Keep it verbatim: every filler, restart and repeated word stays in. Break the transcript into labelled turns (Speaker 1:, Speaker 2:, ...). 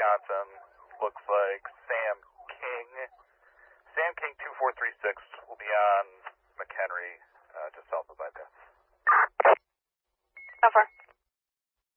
Speaker 1: Wisconsin. Looks like Sam King. Sam King two four three six will be on McHenry, uh, just south of bypass.
Speaker 2: How far?